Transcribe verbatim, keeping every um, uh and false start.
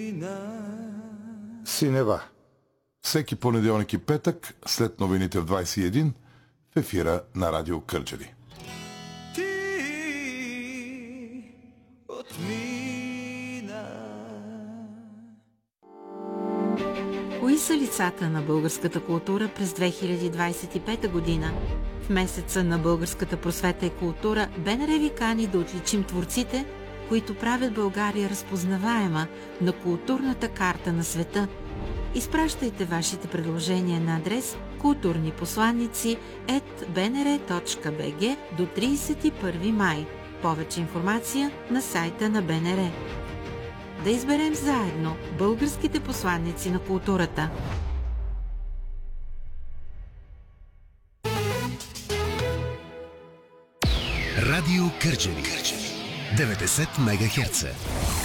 Синева. Всеки понеделник и петък, след новините в двайсет и един, в ефира на Радио Кърджали. Ти отмина. Кои са лицата на българската култура през две хиляди двайсет и пета година? В месеца на българската просвета и култура БНР ви кани да отличим творците, които правят България разпознаваема на културната карта на света. Изпращайте вашите предложения на адрес културнипосланици ет би ен ер точка би джи до трийсет и първи май. Повече информация на сайта на БНР. Да изберем заедно българските посланици на културата. Радио Кърджали деветдесет мегахерца.